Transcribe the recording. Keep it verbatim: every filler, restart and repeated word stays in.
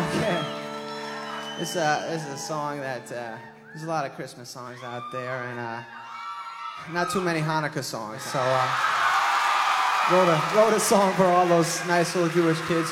Okay. This, uh, this is a song that, uh, there's a lot of Christmas songs out there, and uh, not too many Hanukkah songs, so uh, wrote, a, wrote a song for all those nice little Jewish kids